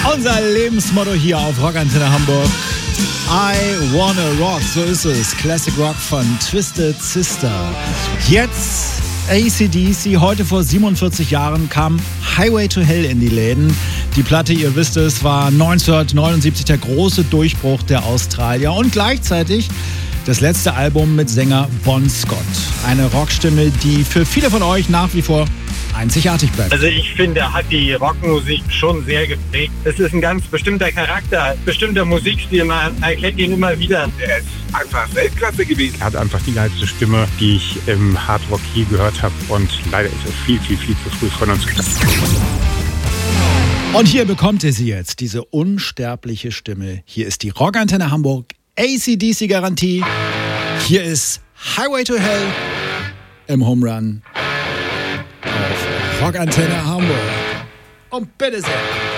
Unser Lebensmotto hier auf Rockantenne Hamburg. I Wanna Rock, so ist es. Classic Rock von Twisted Sister. Jetzt AC/DC. Heute vor 47 Jahren kam Highway to Hell in die Läden. Die Platte, ihr wisst es, war 1979 der große Durchbruch der Australier und gleichzeitig das letzte Album mit Sänger Bon Scott. Eine Rockstimme, die für viele von euch nach wie vor einzigartig bleibt. Also ich finde, er hat die Rockmusik schon sehr geprägt. Es ist ein ganz bestimmter Charakter, bestimmter Musikstil, man erkennt ihn immer wieder. Er ist einfach Weltklasse gewesen. Er hat einfach die geilste Stimme, die ich im Hardrock je gehört habe, und leider ist er viel zu früh von uns gegangen. Und hier bekommt ihr sie jetzt, diese unsterbliche Stimme. Hier ist die Rockantenne Hamburg AC/DC-Garantie. Hier ist Highway to Hell im Home Run auf Rockantenne Hamburg. Und bitte sehr.